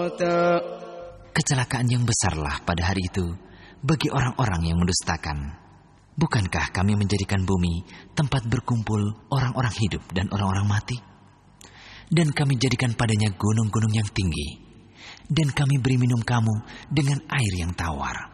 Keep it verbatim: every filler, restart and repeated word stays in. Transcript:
Kecelakaan yang besarlah pada hari itu bagi orang-orang yang mendustakan. Bukankah kami menjadikan bumi tempat berkumpul orang-orang hidup dan orang-orang mati? Dan kami jadikan padanya gunung-gunung yang tinggi, dan kami beri minum kamu dengan air yang tawar.